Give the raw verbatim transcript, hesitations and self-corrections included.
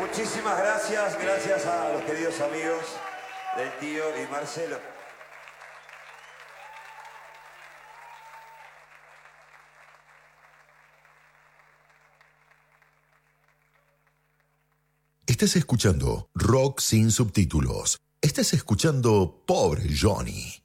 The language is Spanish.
Muchísimas gracias, gracias a los queridos amigos del tío y Marcelo. Estás escuchando Rock sin subtítulos. Estás escuchando Pobre Johnny.